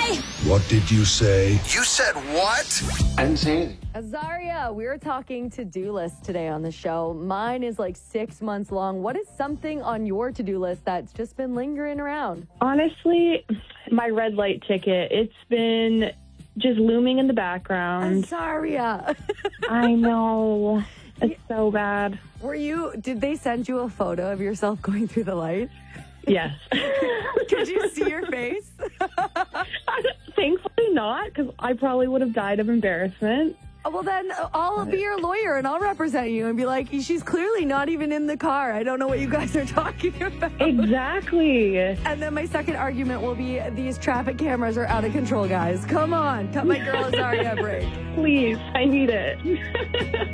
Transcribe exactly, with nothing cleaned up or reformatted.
Bye. What did you say? You said what? I didn't say anything. Azaria, we were talking to-do list today on the show. Mine is like six months long. What is something on your to-do list that's just been lingering around? Honestly, my red light ticket. It's been just looming in the background. Azaria. I know. It's so bad. Were you, did they send you a photo of yourself going through the light? Yes. Could you see your face? Thankfully not, because I probably would have died of embarrassment. Well, then I'll be your lawyer and I'll represent you and be like, she's clearly not even in the car. I don't know what you guys are talking about. Exactly. And then my second argument will be these traffic cameras are out of control, guys. Come on. Cut my girl Azaria a break. Please, I need it.